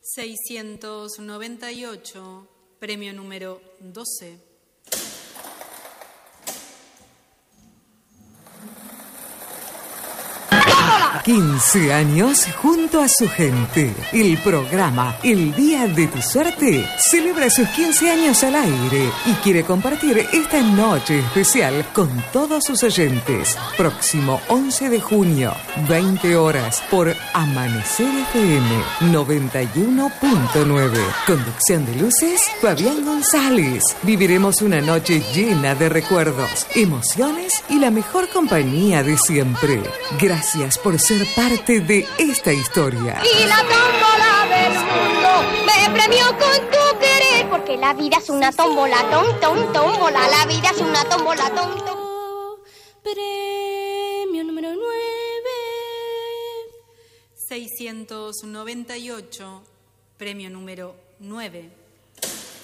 698, premio número 12. ¡Tómbola! 15 años junto a su gente. El programa El Día de tu Suerte celebra sus 15 años al aire y quiere compartir esta noche especial con todos sus oyentes. Próximo 11 de junio, 20 horas, por Amanecer FM 91.9. Conducción de luces, Fabián González. Viviremos una noche llena de recuerdos, emociones y la mejor compañía de siempre. Gracias por ser parte de esta historia. Y la tómbola del mundo me premió con tu querer, porque la vida es una tómbola, tómbola, la vida es una tómbola, Premio número 9. 698, premio número 9.